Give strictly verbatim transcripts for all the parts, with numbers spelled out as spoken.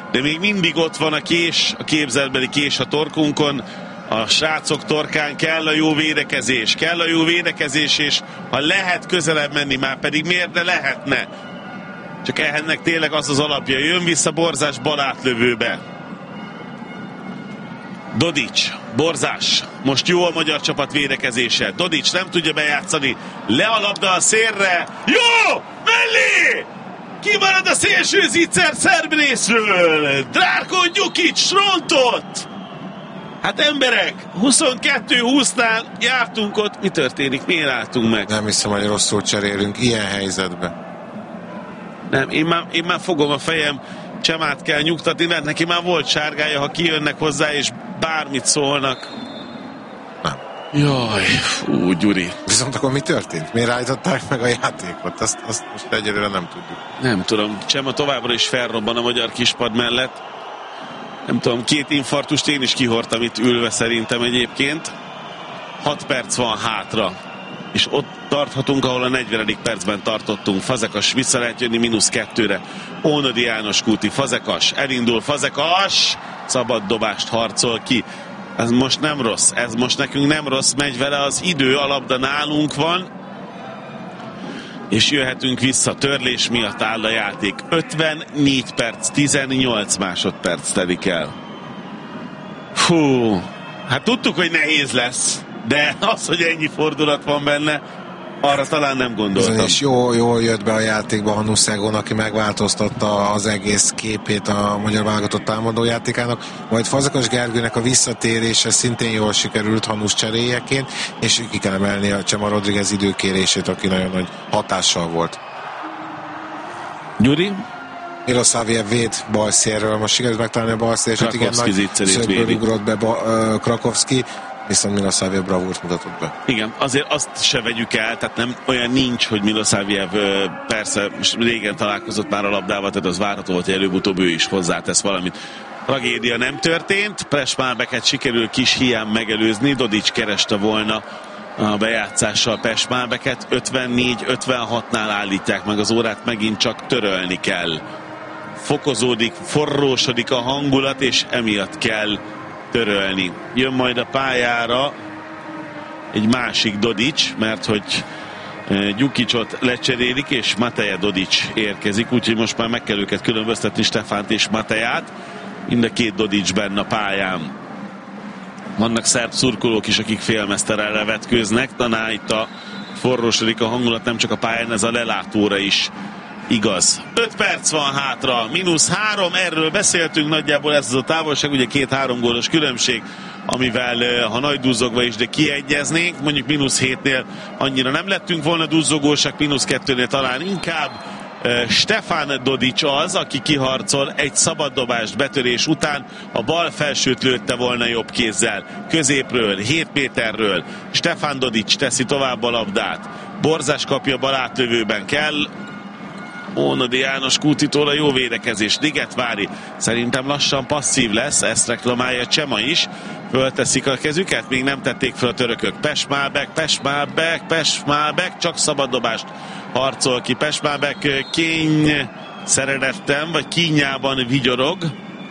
de még mindig ott van a kés, a képzelbeli kés a torkunkon, a srácok torkán, kell a jó védekezés, kell a jó védekezés, és ha lehet közelebb menni, már pedig miért ne lehetne? Csak ennek tényleg az az alapja, jön vissza Borzás bal átlövőbe. Dodics, Borzás, most jó a magyar csapat védekezése. Dodics nem tudja bejátszani, le a labda a szélre, jó, mellé! Kimarad a szélső zicser szerb részről, Drárko Gyukic rontott! Hát emberek, huszonkettő húsznál jártunk ott, mi történik, miért álltunk meg? Nem hiszem, hogy rosszul cserélünk ilyen helyzetben. Nem, én már, én már fogom a fejem, Csemát kell nyugtatni, mert neki már volt sárgája, ha kijönnek hozzá, és bármit szólnak. Nem. Jaj, fú, Gyuri. Viszont akkor mi történt? Miért állították meg a játékot? Azt, azt most egyelőre nem tudjuk. Nem tudom, Csema továbbra is felrobban a magyar kispad mellett. Nem tudom, két infarktust én is kihordtam itt ülve szerintem egyébként. hat perc van hátra. És ott tarthatunk, ahol a negyvenedik percben tartottunk. Fazekas vissza lehet jönni mínusz kettőre. Ónodi János Kúti, Fazekas, elindul Fazekas, szabad dobást harcol ki. Ez most nem rossz, ez most nekünk nem rossz, megy vele az idő, a labda nálunk van, és jöhetünk vissza, törlés miatt áll a játék. ötvennégy perc, tizennyolc másodperc telik el. Fú, hát tudtuk, hogy nehéz lesz, de az, hogy ennyi fordulat van benne, arra talán nem gondoltam. Bizony, és jó, jól jött be a játékba Hanuszágon, aki megváltoztatta az egész képét a magyar válogatott támadójátékának, majd Fazekas Gergőnek a visszatérése szintén jól sikerült Hanusz cseréjeként, és ki kell emelni a Csema Rodriguez időkérését, aki nagyon nagy hatással volt. Gyuri? Milosavljev véd balszélről, most sikerült megtalálni a balszél, és igen, nagy szögből ugrott be uh, Krakowski, viszont Milosavljev bravúrt mutatott be. Igen, azért azt se vegyük el, tehát nem olyan nincs, hogy Milosavljev persze most régen találkozott már a labdával, tehát az várható volt, hogy előbb-utóbb ő is hozzátesz valamit. Tragédia nem történt, Pešmálbeket sikerül kis hiány megelőzni, Dodics kereste volna a bejátszással Pešmálbeket, ötvennégy ötvenhatnál állítják meg az órát, megint csak törölni kell. Fokozódik, forrósodik a hangulat, és emiatt kell törölni. Jön majd a pályára egy másik Dodics, mert hogy Gyukicot lecserélik, és Mateja Dodics érkezik, úgyhogy most már meg kell őket különböztetni, Stefánt és Mateját. Mind a két Dodics benne a pályán. Vannak szerb szurkolók is, akik félmezterrel vetkőznek, taná itt a forrósodik a hangulat, nem csak a pályán, ez a lelátóra is igaz. öt perc van hátra, mínusz három, erről beszéltünk, nagyjából ez az a távolság, ugye két-három gólos különbség, amivel ha nagy duzzogva is, de kiegyeznénk, mondjuk mínusz hétnél annyira nem lettünk volna duzzogósak, mínusz kettőnél talán inkább. Stefán Dodics az, aki kiharcol egy szabaddobást betörés után, a bal felsőt lőtte volna jobb kézzel, középről, hét méterről. Stefán Dodics teszi tovább a labdát, Borzás kapja bal átlövőben, kell Ónodi János Kútitól a jó védekezés. Ligetvári szerintem lassan passzív lesz, ezt reklamálja Csema is. Fölteszik a kezüket, még nem tették fel a törökök. Pešmálbek, Pešmálbek, Pešmálbek, csak szabaddobást harcol ki. Pešmálbek kény szeretettem, vagy kínjában vigyorog.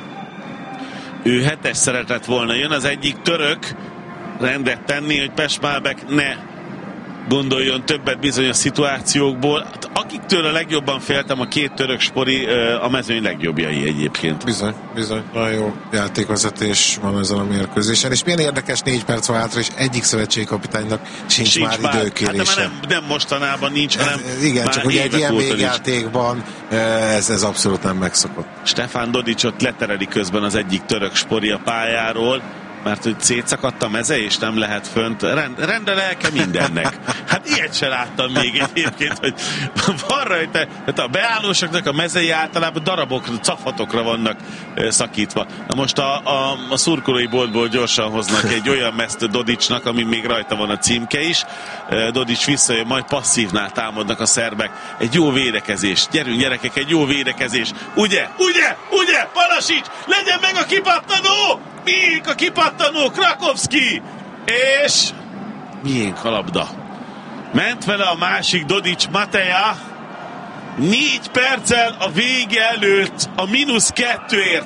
Ő hetes szeretett volna, jön az egyik török rendet tenni, hogy Pešmálbek ne gondoljon többet bizonyos szituációkból. Akiktől a legjobban féltem, a két török spori, a mezőny legjobbjai egyébként. Bizony, bizony. Nagyon jó játékvezetés van ezen a mérkőzésen. És milyen érdekes, négy perc van hátra, és egyik szövetségkapitánynak sincs, sincs már, már időkérése. Hát nem, nem mostanában nincs, hanem igen, már csak ugye egy ilyen végjátékban ez, ez abszolút nem megszokott. Stefán Dodicsot letereli közben az egyik török spori a pályáról, mert hogy szétszakadt a meze, és nem lehet fönt. Rend, rendelelke mindennek. Hát ilyet se láttam még egyébként, hogy van rajta, tehát a beállósoknak a mezei általában darabokra, cafatokra vannak szakítva. Na most a, a, a szurkolói boltból gyorsan hoznak egy olyan mezt Dodicsnak, ami még rajta van a címke is. Dodics visszajön, majd passzívnál támadnak a szerbek. Egy jó védekezés. Gyerünk gyerekek, egy jó védekezés. Ugye? Ugye? Ugye? Palasics! Legyen meg a kipattanó! Miénk a kipattanó, Krakowski! És miénk a labda. Ment vele a másik Dodics, Mateja. Négy perccel a vége előtt a mínusz kettőért